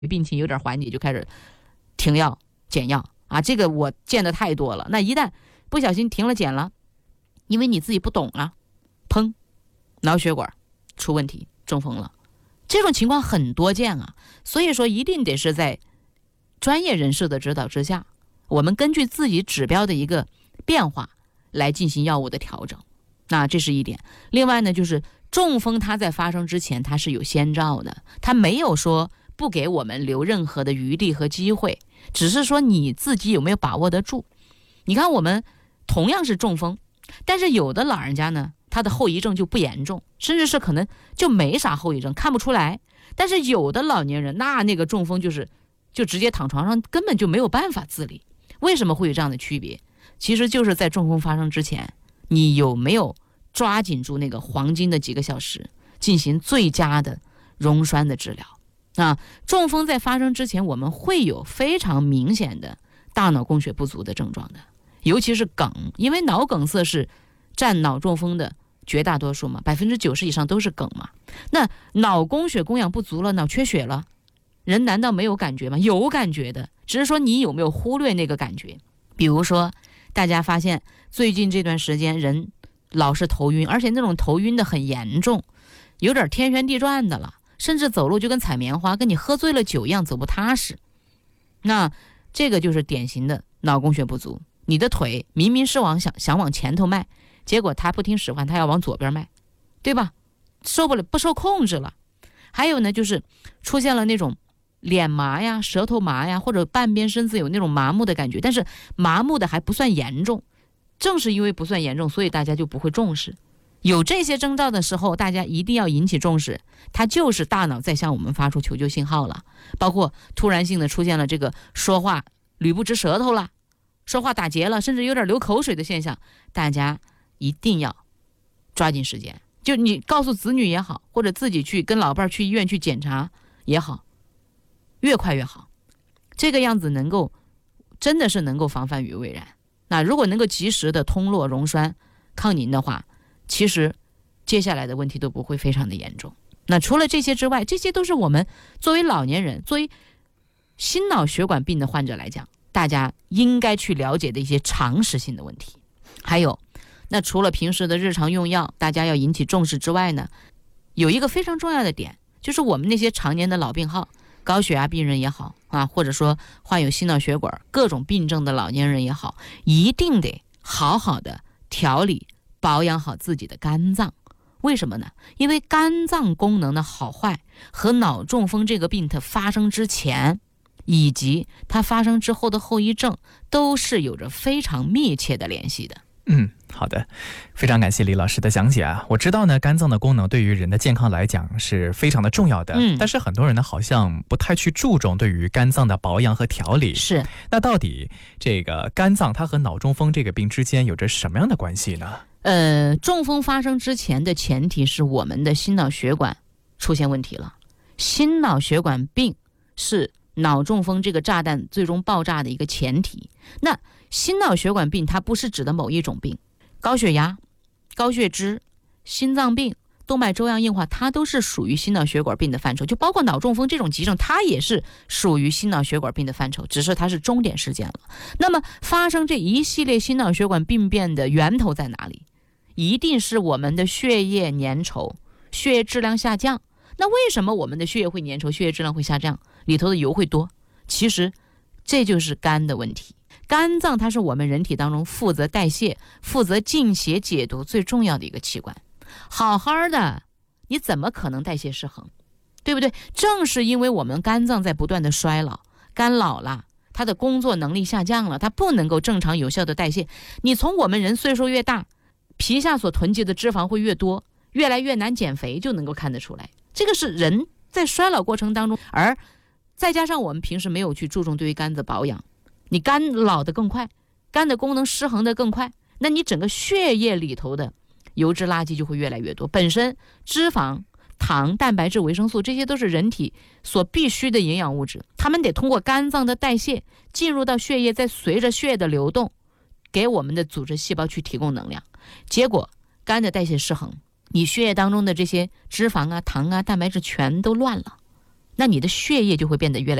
病情有点缓解就开始停药减药啊，这个我见的太多了。那一旦不小心停了减了，因为你自己不懂啊，砰，脑血管出问题，中风了，这种情况很多见啊。所以说一定得是在专业人士的指导之下，我们根据自己指标的一个变化来进行药物的调整。那这是一点。另外呢，就是中风它在发生之前它是有先兆的，它没有说不给我们留任何的余地和机会，只是说你自己有没有把握得住。你看我们同样是中风，但是有的老人家呢，他的后遗症就不严重，甚至是可能就没啥后遗症，看不出来。但是有的老年人那个中风就直接躺床上，根本就没有办法自理。为什么会有这样的区别？其实就是在中风发生之前，你有没有抓紧住那个黄金的几个小时，进行最佳的溶栓的治疗啊？中风在发生之前，我们会有非常明显的大脑供血不足的症状的，尤其是梗，因为脑梗塞是占脑中风的绝大多数嘛，90%以上都是梗嘛。那脑供血供氧不足了，脑缺血了，人难道没有感觉吗？有感觉的，只是说你有没有忽略那个感觉。比如说大家发现最近这段时间人老是头晕，而且那种头晕的很严重，有点天旋地转的了，甚至走路就跟踩棉花，跟你喝醉了酒一样，走不踏实。那这个就是典型的脑供血不足，你的腿明明是想往前头迈，结果他不听使唤，他要往左边迈，对吧？受不了，不受控制了。还有呢，就是出现了那种脸麻呀、舌头麻呀，或者半边身子有那种麻木的感觉，但是麻木的还不算严重。正是因为不算严重，所以大家就不会重视。有这些征兆的时候，大家一定要引起重视，它就是大脑在向我们发出求救信号了。包括突然性的出现了这个说话捋不直舌头了，说话打结了，甚至有点流口水的现象，大家一定要抓紧时间。就你告诉子女也好，或者自己去跟老伴去医院去检查也好，越快越好。这个样子真的是能够防范于未然。那如果能够及时的通络溶栓抗凝的话，其实接下来的问题都不会非常的严重。那除了这些之外，这些都是我们作为老年人，作为心脑血管病的患者来讲，大家应该去了解的一些常识性的问题。还有，那除了平时的日常用药大家要引起重视之外呢，有一个非常重要的点，就是我们那些常年的老病号，高血压病人也好啊，或者说患有心脑血管各种病症的老年人也好，一定得好好的调理保养好自己的肝脏。为什么呢？因为肝脏功能的好坏和脑中风这个病它发生之前以及它发生之后的后遗症都是有着非常密切的联系的。 好的，非常感谢李老师的讲解啊。我知道呢，肝脏的功能对于人的健康来讲是非常的重要的，但是很多人呢好像不太去注重对于肝脏的保养和调理。 是， 那到底这个肝脏它和脑中风这个病之间有着什么样的关系呢？ 中风发生之前的前提是我们的心脑血管出现问题了，心脑血管病是脑中风这个炸弹最终爆炸的一个前提。那心脑血管病它不是指的某一种病，高血压、高血脂、心脏病、动脉粥样硬化，它都是属于心脑血管病的范畴，就包括脑中风这种急症，它也是属于心脑血管病的范畴，只是它是终点事件了。那么发生这一系列心脑血管病变的源头在哪里？一定是我们的血液粘稠，血液质量下降。那为什么我们的血液会粘稠，血液质量会下降，里头的油会多？其实这就是肝的问题。肝脏它是我们人体当中负责代谢、负责进血解毒最重要的一个器官。好好的，你怎么可能代谢失衡？对不对？正是因为我们肝脏在不断的衰老，肝老了，它的工作能力下降了，它不能够正常有效的代谢。你从我们人岁数越大，皮下所囤积的脂肪会越多，越来越难减肥，就能够看得出来。这个是人在衰老过程当中，而再加上我们平时没有去注重对于肝的保养，你肝老得更快，肝的功能失衡得更快，那你整个血液里头的油脂垃圾就会越来越多。本身脂肪、糖、蛋白质、维生素，这些都是人体所必须的营养物质，它们得通过肝脏的代谢进入到血液，再随着血液的流动给我们的组织细胞去提供能量。结果肝的代谢失衡，你血液当中的这些脂肪啊、糖啊、蛋白质全都乱了， 那你的血液就会变得越来